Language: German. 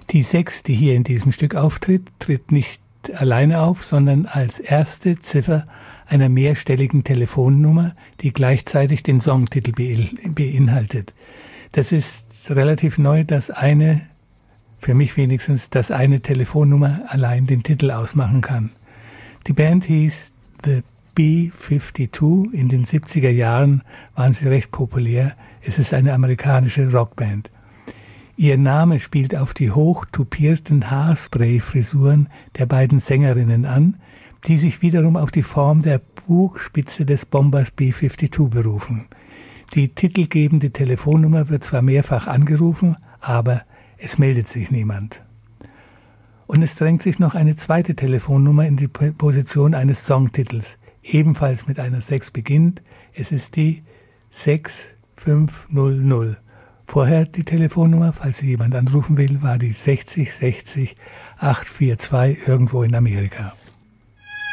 Die 6, die hier in diesem Stück auftritt, tritt nicht alleine auf, sondern als erste Ziffer einer mehrstelligen Telefonnummer, die gleichzeitig den Songtitel beinhaltet. Das ist relativ neu, dass für mich wenigstens, dass eine Telefonnummer allein den Titel ausmachen kann. Die Band hieß The B-52. In den 70er Jahren waren sie recht populär. Es ist eine amerikanische Rockband. Ihr Name spielt auf die hochtupierten Haarspray-Frisuren der beiden Sängerinnen an, die sich wiederum auf die Form der Bugspitze des Bombers B-52 berufen. Die titelgebende Telefonnummer wird zwar mehrfach angerufen, aber es meldet sich niemand. Und es drängt sich noch eine zweite Telefonnummer in die Position eines Songtitels, ebenfalls mit einer 6 beginnt. Es ist die 6500. Vorher die Telefonnummer, falls Sie jemand anrufen will, war die 60 60 842 irgendwo in Amerika.